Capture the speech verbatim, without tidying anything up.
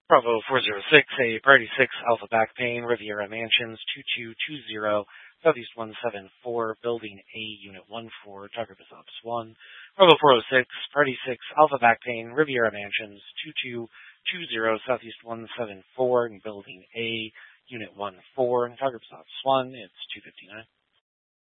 Bravo four zero six, a Priority six Alpha Back Pain, Riviera Mansions, two two two zero, Southeast one seven four, Building A, Unit one four, Target is Ops one. Bravo four zero six, Priority six Alpha Back Pain, Riviera Mansions, two two two zero, Southeast one seven four, and Building A, Unit one four, and Target is Ops one. It's two fifty-nine.